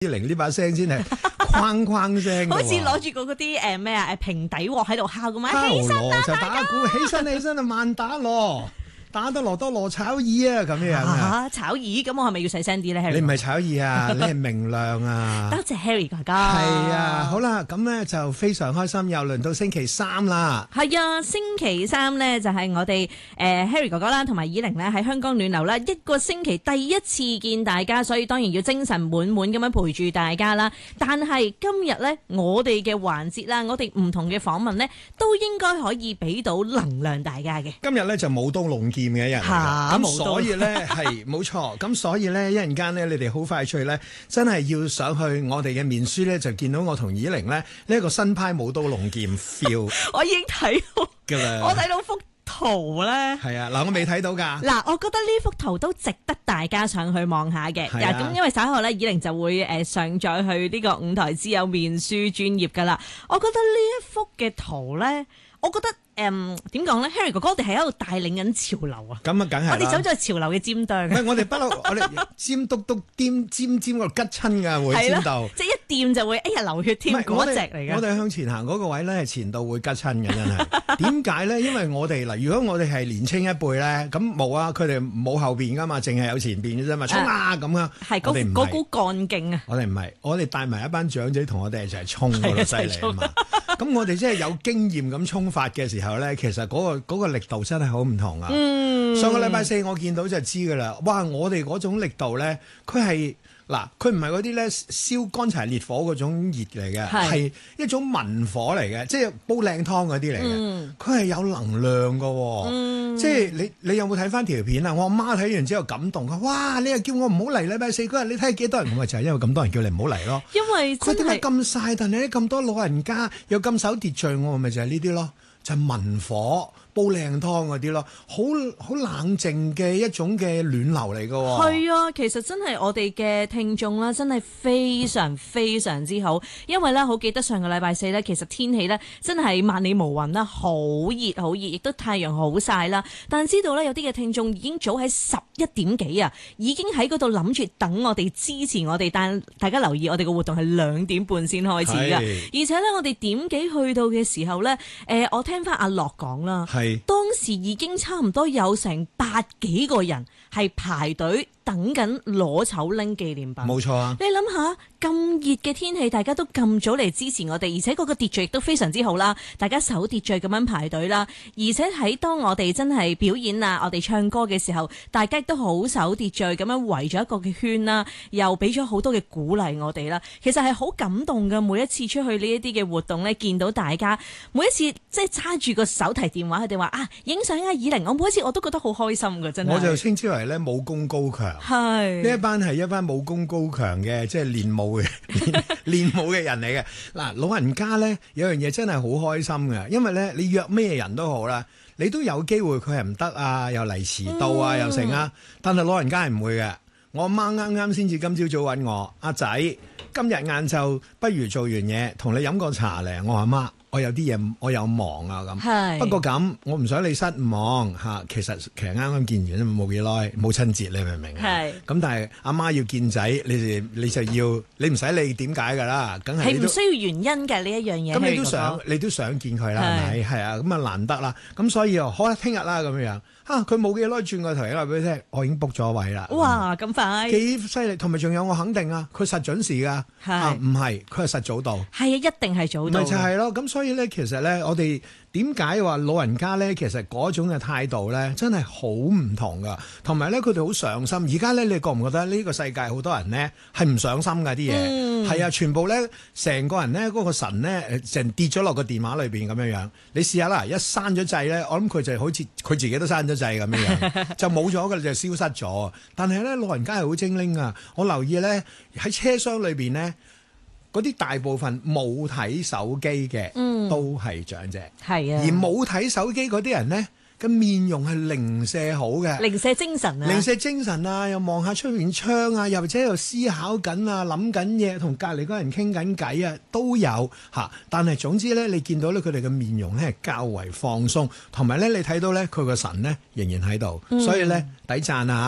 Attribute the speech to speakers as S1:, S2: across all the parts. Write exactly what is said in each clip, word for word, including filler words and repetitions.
S1: 零呢把聲先係框框聲，
S2: 好似攞住個嗰啲誒咩啊誒平底鑊喺度敲咁樣，起身
S1: 啦就打鼓，起身起身啊慢打鑼。打得羅多羅炒耳啊咁樣
S2: 啊！炒耳咁我係咪要細聲啲咧？
S1: 你唔係炒耳啊，你係明亮啊！
S2: 多謝 Harry 哥哥。
S1: 係啊，好啦，咁咧就非常開心，又輪到星期三啦。
S2: 係啊，星期三咧就係我哋誒 Harry 哥哥啦，同埋以玲咧喺香港暖流啦，一個星期第一次見大家，所以當然要精神滿滿咁樣陪住大家啦。但係今日咧，我哋嘅環節啦，我哋唔同嘅訪問咧，都應該可以俾到能量大家嘅。
S1: 今日咧就舞刀弄劍嘅一日，咁所以咧係冇錯，咁所以咧一陣間咧，你哋好快脆咧，真係要上去我哋嘅面書咧，就見到我同以玲咧呢一個新派舞刀弄劍 feel。
S2: 我已經睇到
S1: 㗎啦，
S2: 我睇到幅圖咧，
S1: 係啊，嗱我未睇到㗎。
S2: 嗱，我覺得呢幅圖都值得大家上去望下嘅。咁、啊、因為稍後咧，以玲就會誒上載去呢個五台之友面書專頁㗎啦。我覺得呢一幅嘅圖咧，我覺得。誒點講咧 Harry 哥哥，我哋係喺度帶領緊潮流啊！
S1: 咁啊，梗係啦！
S2: 我哋走咗潮流嘅尖端。唔係，
S1: 我哋不嬲，我哋尖篤篤、尖尖尖嗰度吉親㗎，會尖到。
S2: 即係一掂就會哎呀流血添，嗰隻嚟嘅。
S1: 我哋向前行嗰個位咧，係前度會吉親嘅，真係。點解咧？因為我哋嗱，如果我哋係年青一輩咧，咁冇啊，佢哋冇後邊㗎嘛，淨係有前邊嘅啫嘛，衝啊咁啊！
S2: 係嗰嗰股幹勁啊！
S1: 我哋唔係，我哋帶埋一班長者同我哋一齊衝嗰度犀利啊嘛！咁我哋即係有經驗咁衝法嘅時候咧，其實嗰、嗰個嗰個力度真係好唔同啊！嗯、上個禮拜四我見到就知噶啦，哇！我哋嗰種力度咧，佢係嗱，佢唔係嗰啲咧燒乾柴烈火嗰種熱嚟嘅，係一種文火嚟嘅，即係煲靚湯嗰啲嚟嘅。佢係、嗯、有能量噶、哦，嗯、即係你你有冇睇翻條片啊？我阿媽睇完之後感動，佢哇！你又叫我唔好嚟禮拜四嗰日，你睇下幾多人？咁咪就係因為咁多人叫你唔好嚟咯。因為佢點解咁曬？但係咁多老人家又咁守秩序，我咪就係呢啲咯，就係、文火。煲靚湯嗰啲咯，好好冷靜嘅一種嘅暖流嚟㗎喎。係啊，其實真係我哋嘅聽眾啦，真係非常非常之好，因為咧好記得上個禮拜四咧，其實天氣咧真係萬里無雲啦，好熱好熱，亦都太陽好曬啦。但係知道咧有啲嘅聽眾已經早喺十一點幾啊，已經喺嗰度諗住等我哋支持我哋，但大家留意我哋嘅活動係兩點半先開始㗎，而且咧我哋點幾去到嘅時候咧，誒、呃、我聽翻阿樂講啦。當時已經差唔多有成百幾個人係排隊等緊攞籌拎紀念品。冇錯啊！你諗下咁熱嘅天氣，大家都咁早嚟支持我哋，而且嗰個秩序亦都非常之好啦。大家守秩序咁樣排隊啦，而且喺當我哋真係表演啊，我哋唱歌嘅時候，大家亦都好守秩序咁樣圍咗一個嘅圈啦，又俾咗好多嘅鼓勵我哋啦。其實係好感動嘅，每一次出去呢一啲嘅活動咧，見到大家每一次即係揸住個手提電話，佢哋話啊影相啊以玲，我每一次我都覺得好開心㗎，真係。我就稱之為咧武功高強。係呢一班係一班武功高強嘅，即係練武嘅練武嘅人嚟嘅。嗱，老人家咧有樣嘢真係好開心嘅，因為咧你約咩人都好啦，你都有機會佢係唔得啊，又嚟遲到啊，嗯、又成啊。但係老人家係唔會嘅。我阿媽啱啱先至今朝早揾我，阿仔今日晏晝不如做完嘢同你飲個茶嚟。我話媽，我有啲嘢我有忙啊咁。係不過咁，我唔想你失望嚇。其實其實啱啱見完啫，冇幾耐母親節，你明唔明啊？係咁，但係阿媽要見仔，你哋你就要你唔使理點解㗎啦，梗係係唔需要原因嘅呢一樣嘢。咁你都想你都想見佢啦，係咪？係啊，咁啊難得啦。咁所以好啦，聽日啦咁樣。啊！佢冇幾耐轉個頭，話俾你聽，我已經 book 咗位啦。哇！咁快幾犀利，同埋仲有我肯定啊，佢實準時噶。係唔係？佢係實早到。係啊，一定係早到。咪就係咯。咁所以咧，其實咧，我哋點解話老人家咧，其實嗰種嘅態度咧，真係好唔同噶。同埋咧，佢哋好上心。而家咧，你覺唔覺得呢個世界好多人咧係唔上心㗎啲嘢？係啊，全部咧成個人咧嗰個神咧成跌咗落個電話裏邊咁樣樣。你試下啦，一閂咗掣咧，我諗佢就好似佢自己都閂咗掣咁樣樣，就冇咗㗎啦，就消失咗。但係咧，老人家係好精靈啊！我留意咧喺車廂裏邊咧，嗰啲大部分冇睇手機嘅，嗯、都係長者。係啊，而冇睇手機嗰啲人咧，個面容係零舍好嘅，零舍精神啊，零舍精神啊，又望下出面窗啊，又或者又思考緊啊，諗緊嘢，同隔離嗰人傾緊偈啊，都有嚇。但係總之咧，你見到咧佢哋嘅面容咧係較為放鬆，同埋咧你睇到咧佢個神咧仍然喺度，嗯、所以咧抵讚啊嚇！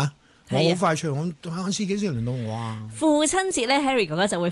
S1: 我好快脆，我晏次幾時輪到我啊？
S2: 父親節咧，Harry 哥哥就會